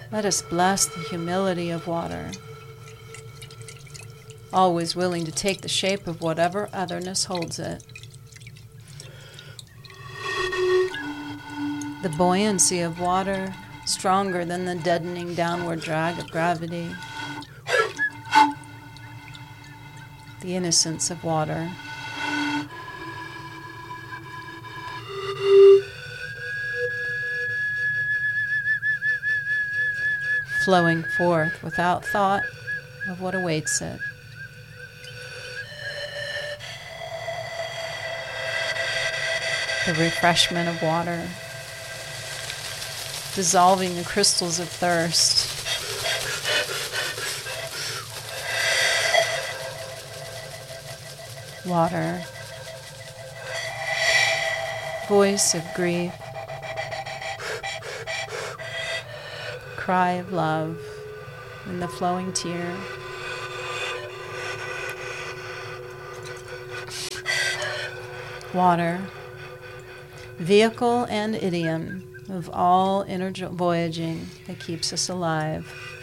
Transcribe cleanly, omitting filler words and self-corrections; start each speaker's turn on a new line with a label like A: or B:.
A: Let us bless the humility of water, always willing to take the shape of whatever otherness holds it. The buoyancy of water, stronger than the deadening downward drag of gravity. The innocence of water. Flowing forth without thought of what awaits it. The refreshment of water, dissolving the crystals of thirst. Water, voice of grief, cry of love in the flowing tear. Water, vehicle and idiom of all inner voyaging that keeps us alive.